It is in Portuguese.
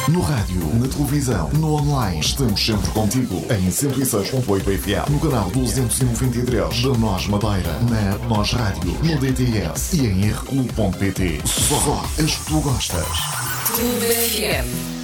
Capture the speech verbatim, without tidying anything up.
No rádio, na televisão, no online, estamos sempre contigo. Em cento e seis ponto oito F M, no canal duzentos e noventa e três da Nós Madeira, na Nós Rádio, no D T S e em R Q ponto P T. Só as que tu gostas. Tudo F M.